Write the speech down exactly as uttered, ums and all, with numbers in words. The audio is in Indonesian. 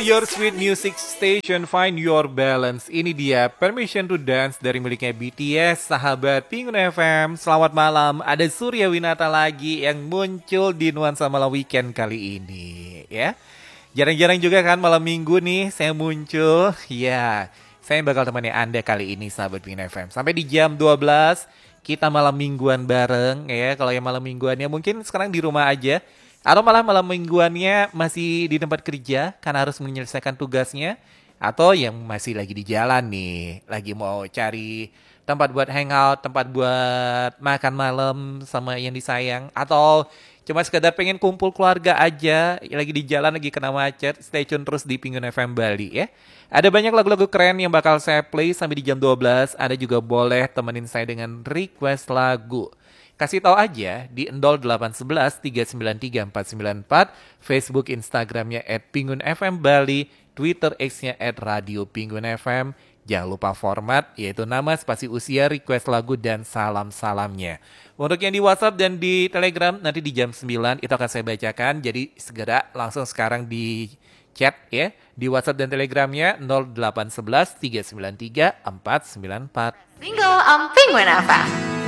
your sweet music station, find your balance. Ini dia Permission to Dance dari miliknya B T S, sahabat Pingun F M. Selamat malam, ada Surya Winata lagi yang muncul di Nuansa Malam Weekend kali ini, ya. Jarang-jarang juga kan malam minggu nih saya muncul. Ya, saya bakal temani Anda kali ini, sahabat Pingun F M. Sampai di jam dua belas, kita malam mingguan bareng, ya. Kalau yang malam mingguannya mungkin sekarang di rumah aja. Atau malah malam mingguannya masih di tempat kerja karena harus menyelesaikan tugasnya. Atau yang masih lagi di jalan nih, lagi mau cari tempat buat hangout, tempat buat makan malam sama yang disayang. Atau cuma sekedar pengen kumpul keluarga aja, lagi di jalan, lagi kena macet. Stay tune terus di Pingun F M Bali ya. Ada banyak lagu-lagu keren yang bakal saya play sampai di jam dua belas. Ada juga boleh temenin saya dengan request lagu. Kasih tahu aja di nol delapan satu satu tiga sembilan tiga empat sembilan empat, Facebook, Instagramnya at Pingun F M Bali, Twitter X-nya at Radio Pingun F M. Jangan lupa format, yaitu nama, spasi usia, request lagu, dan salam-salamnya. Untuk yang di WhatsApp dan di Telegram, nanti di jam sembilan itu akan saya bacakan. Jadi segera langsung sekarang di chat ya. Di WhatsApp dan Telegramnya nol delapan satu satu tiga sembilan tiga empat sembilan empat. Single on Penguin F M.